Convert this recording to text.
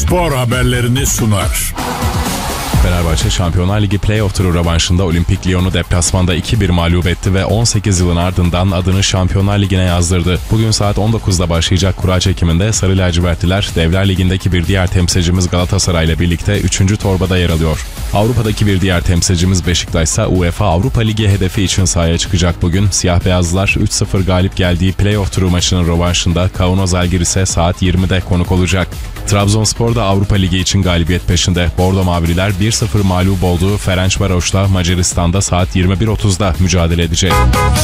spor haberlerini sunar. Fenerbahçe Şampiyonlar Ligi Playoff turu rövanşında Olimpik Lyon'u deplasmanda 2-1 mağlup etti ve 18 yılın ardından adını Şampiyonlar Ligi'ne yazdırdı. Bugün saat 19'da başlayacak kura çekiminde Sarı Lacivertliler, Devler Ligi'ndeki bir diğer temsilcimiz Galatasaray ile birlikte 3. torbada yer alıyor. Avrupa'daki bir diğer temsilcimiz Beşiktaş ise UEFA Avrupa Ligi hedefi için sahaya çıkacak bugün. Siyah beyazlılar 3-0 galip geldiği Playoff turu maçının rövanşında Kauno Žalgiris'e saat 20'de konuk olacak. Trabzonspor da Avrupa Ligi için galibiyet peşinde. Bordo Mavililer 1-0 mağlup olduğu Ferencvaros'la Macaristan'da saat 21.30'da mücadele edecek.